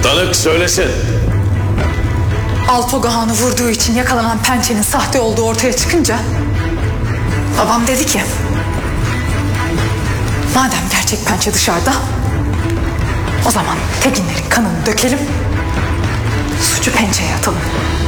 Tanık söylesin. Altoga Han'ı vurduğu için yakalanan pençenin sahte olduğu ortaya çıkınca babam dedi ki, madem gerçek pençe dışarıda, o zaman Tekinlerin kanını dökelim, suçu pençeye atalım.